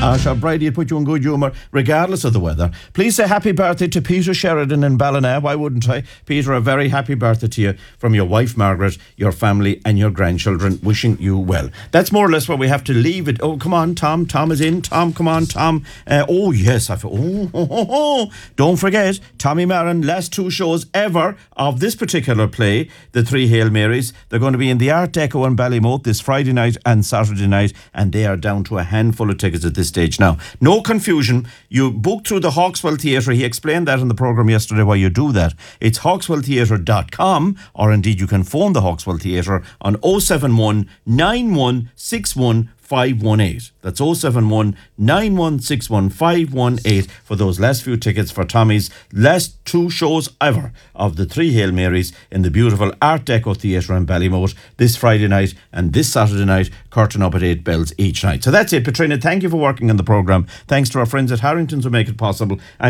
Brady will put you in good humour regardless of the weather. Please say happy birthday to Peter Sheridan in Ballina. Why wouldn't I? Peter, a very happy birthday to you from your wife Margaret, your family and your grandchildren. Wishing you well. That's more or less where we have to leave it. Oh, come on, Tom. Tom is in. Tom, come on, Tom. Oh, yes. Don't forget, Tommy Marin, last two shows ever of this particular play, The Three Hail Marys. They're going to be in the Art Deco in Ballymote this Friday night and Saturday night, and they are down to a handful of tickets at this stage now. No confusion. You book through the Hawkswell Theatre. He explained that in the programme yesterday why you do that. It's hawkswelltheatre.com, or indeed you can phone the Hawkswell Theatre on 071 9161 518. That's 071 9161 518 for those last few tickets for Tommy's last two shows ever of the Three Hail Marys in the beautiful Art Deco Theatre in Ballymote this Friday night and this Saturday night, curtain up at 8 bells each night. So that's it, Petrina. Thank you for working on the programme. Thanks to our friends at Harrington's who make it possible.